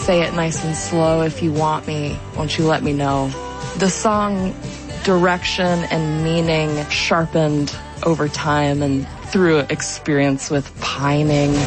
say it nice and slow. If you want me, won't you let me know? The song direction and meaning sharpened over time and through experience with pining.